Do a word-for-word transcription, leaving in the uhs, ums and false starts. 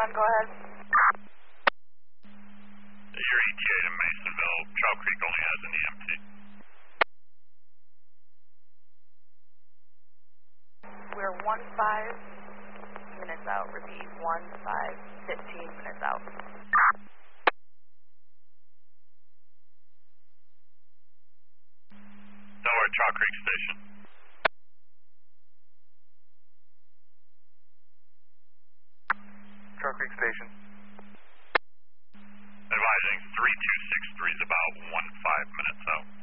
one, go ahead. Your E T A to Masonville, Trout Creek only has an E M T. We're one five minutes out. Repeat, one five fifteen minutes out. Delaware Trout Creek Station. Trout Creek Station. Advising three two six three is about one five minutes out.